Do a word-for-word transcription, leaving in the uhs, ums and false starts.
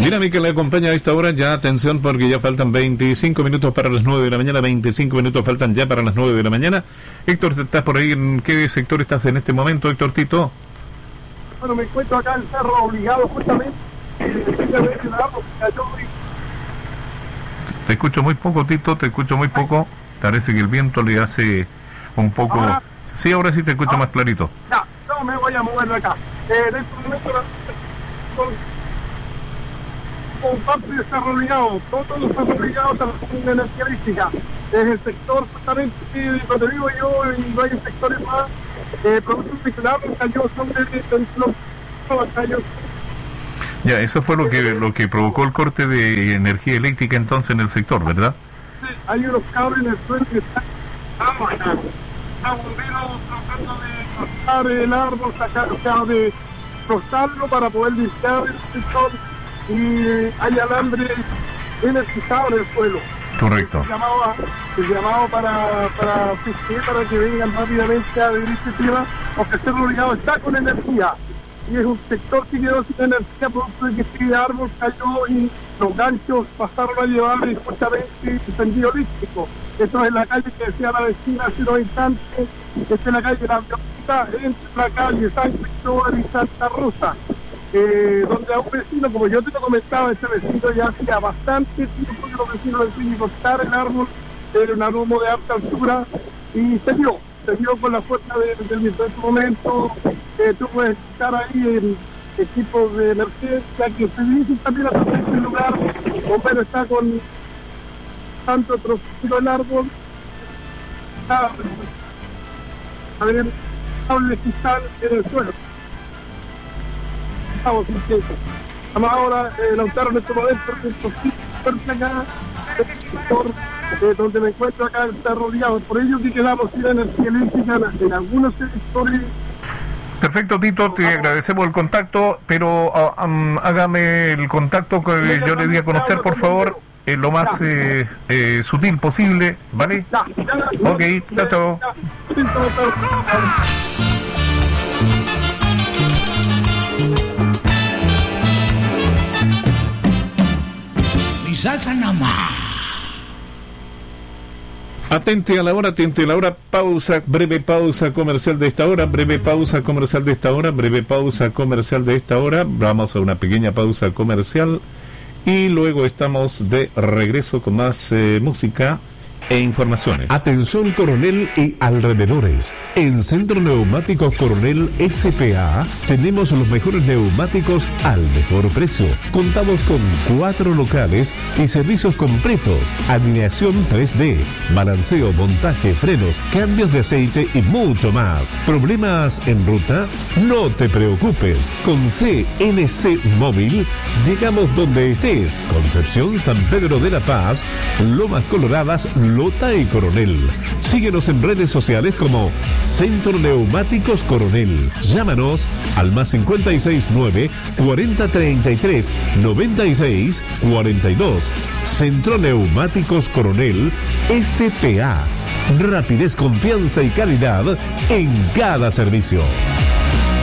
Dinámica le acompaña a esta hora. Ya atención, porque ya faltan veinticinco minutos para las nueve de la mañana. veinticinco minutos faltan ya para las nueve de la mañana. Héctor, ¿estás por ahí? ¿En qué sector estás en este momento, Héctor Tito? Bueno, me encuentro acá en Cerro Obligado, justamente. Te escucho muy poco, Tito, te escucho muy poco. Parece que el viento le hace un poco... Ahora, sí, ahora sí te escucho ah, más clarito. Ya, no me voy a mover de acá. Eh, en este momento, con, con parte de Cerro Obligado, todos los Cerro Obligados a la energía eléctrica. Es el sector, justamente, donde vivo yo, y no hay sectores más. Eh, productos vinculados cayó sobre los cayó. Ya, eso fue lo que lo que provocó el corte de energía eléctrica entonces en el sector, ¿verdad? Sí, hay unos cables en el suelo que están amarrados. Está bomberos tratando de cortar el árbol, sacar, o sea, de cortarlo para poder limpiar el sector, y hay alambre energizado en el suelo. Correcto. El llamado, el llamado para, para, para que vengan rápidamente a ver este tema, porque Cerro Obligado está con energía. Y es un sector que quedó sin energía producto de que este árbol cayó y los ganchos pasaron a llevar justamente el tendido eléctrico. Esto es la calle que decía la vecina hace unos instantes. Esta es la calle La Violeta, entre la calle San Cristóbal y Santa Rosa, eh, donde a un vecino, como yo te lo comentaba, este vecino ya hacía bastante tiempo que los vecinos deciden cortar el árbol, era un árbol de alta altura, y se dio. Se dio con la fuerza de, del viento. En este momento eh, tú puedes estar ahí en equipos de emergencia que se dirigen también a este lugar. El bombero está con tanto trocito el árbol, está, a ver, cables que están en el suelo. Estamos sin tiempo. Estamos ahora, eh, Lautaro, en este momento, fuerte acá, por Eh, donde me encuentro acá en Cerro Obligado. Por ello que quedamos sin energía eléctrica en, en algunos sectores. Perfecto, Tito, te agradecemos el contacto, pero uh, um, hágame el contacto que yo le di a conocer, por favor, eh, lo más eh, eh, sutil posible, ¿vale? Ya, ya, ok, chao, chao. Mi salsa nada más. Atente a la hora, atente a la hora, pausa, breve pausa comercial de esta hora, breve pausa comercial de esta hora, breve pausa comercial de esta hora, vamos a una pequeña pausa comercial y luego estamos de regreso con más eh, música e informaciones. Atención Coronel y alrededores. En Centro Neumáticos Coronel S P A tenemos los mejores neumáticos al mejor precio. Contamos con cuatro locales y servicios completos: alineación tres D, balanceo, montaje, frenos, cambios de aceite y mucho más. ¿Problemas en ruta? No te preocupes. Con C N C Móvil llegamos donde estés. Concepción, San Pedro de la Paz, Lomas Coloradas, Lota y Coronel. Síguenos en redes sociales como Centro Neumáticos Coronel. Llámanos al más cincuenta y seis nueve, cuarenta treinta y tres, noventa y seis cuarenta y dos. Centro Neumáticos Coronel S P A. Rapidez, confianza y calidad en cada servicio.